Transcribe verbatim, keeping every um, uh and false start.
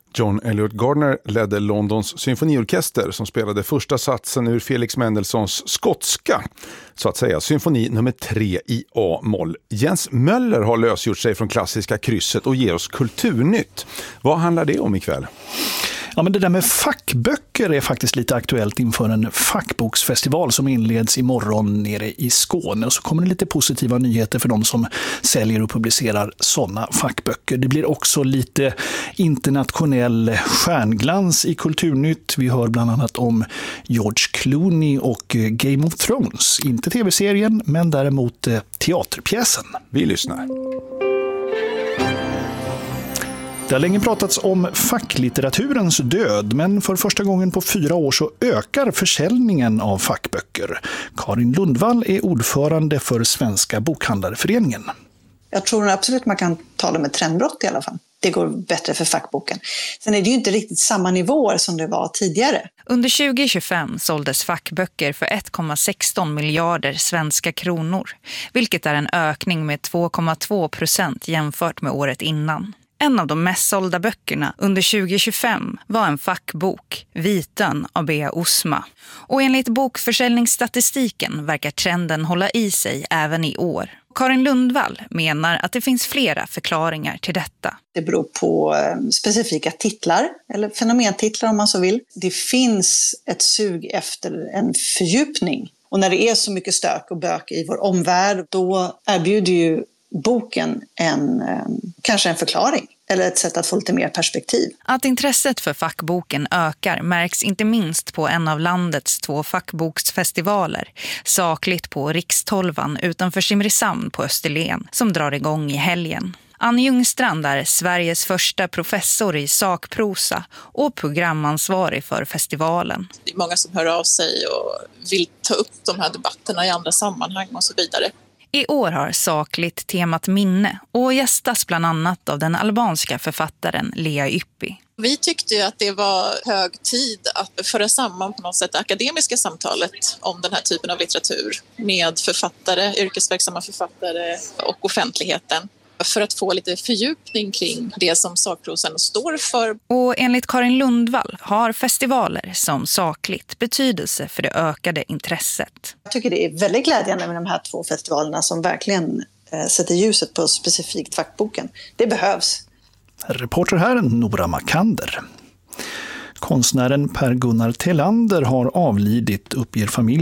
John Elliot Gardner ledde Londons symfoniorkester som spelade första satsen ur Felix Mendelssohns skotska, så att säga symfoni nummer tre i A-moll. Jens Möller har lösgjort sig från klassiska krysset och ger oss kulturnytt. Vad handlar det om ikväll? Ja, men det där med fackböcker är faktiskt lite aktuellt inför en fackboksfestival som inleds imorgon nere i Skåne. Och så kommer det lite positiva nyheter för de som säljer och publicerar sådana fackböcker. Det blir också lite internationell stjärnglans i kulturnytt. Vi hör bland annat om George Clooney och Game of Thrones. Inte tv-serien, men däremot teaterpjäsen. Vi lyssnar. Det har länge pratats om facklitteraturens död, men för första gången på fyra år så ökar försäljningen av fackböcker. Karin Lundvall är ordförande för Svenska bokhandlarföreningen. Jag tror absolut man kan tala om ett trendbrott i alla fall. Det går bättre för fackboken. Sen är det ju inte riktigt samma nivåer som det var tidigare. Under tjugo tjugofem såldes fackböcker för ett komma sexton miljarder svenska kronor, vilket är en ökning med två komma två procent jämfört med året innan. En av de mest sålda böckerna under tjugo tjugofem var en fackbok, Vitön av Bea Osma. Och enligt bokförsäljningsstatistiken verkar trenden hålla i sig även i år. Karin Lundvall menar att det finns flera förklaringar till detta. Det beror på specifika titlar, eller fenomentitlar om man så vill. Det finns ett sug efter en fördjupning. Och när det är så mycket stök och bök i vår omvärld, då erbjuder ju boken en, kanske en förklaring eller ett sätt att få lite mer perspektiv. Att intresset för fackboken ökar märks inte minst på en av landets två fackboksfestivaler, sakligt på Rikstolvan utanför Simrishamn på Österlen, som drar igång i helgen. Ann Ljungstrand är Sveriges första professor i sakprosa och programansvarig för festivalen. Det är många som hör av sig och vill ta upp de här debatterna i andra sammanhang och så vidare. I år har sakligt temat minne och gästas bland annat av den albanska författaren Lea Ypi. Vi tyckte ju att det var hög tid att föra samman på något sätt det akademiska samtalet om den här typen av litteratur med författare, yrkesverksamma författare och offentligheten, för att få lite fördjupning kring det som sakprosan står för. Och enligt Karin Lundvall har festivaler som sakligt betydelse för det ökade intresset. Jag tycker det är väldigt glädjande med de här två festivalerna som verkligen eh, sätter ljuset på specifikt fackboken. Det behövs. Reporter här, Nora Makander. Konstnären Per Gunnar Telander har avlidit, uppger familjen.